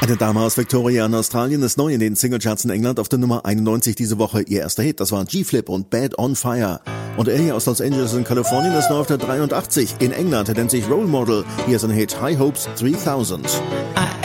Eine Dame aus Victoria in Australien ist neu in den Singlecharts in England auf der Nummer 91 diese Woche. Ihr erster Hit, das war G-Flip und Bad on Fire. Und er hier aus Los Angeles in Kalifornien ist neu auf der 83 in England. Er nennt sich Role Model. Hier ist ein Hit, High Hopes 3000.